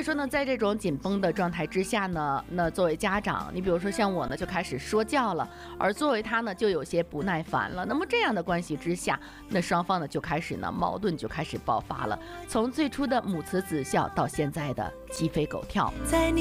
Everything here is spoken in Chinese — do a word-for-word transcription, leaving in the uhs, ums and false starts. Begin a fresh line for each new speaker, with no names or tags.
以说呢，在这种紧绷的状态之下呢，那作为家长，你比如说像我呢，就开始说教了，而作为他呢，就有些不耐烦了。那么这样的关系之下，那双方呢就开始呢矛盾就开始爆发了，从最初的母慈子孝到现在的鸡飞狗跳。在你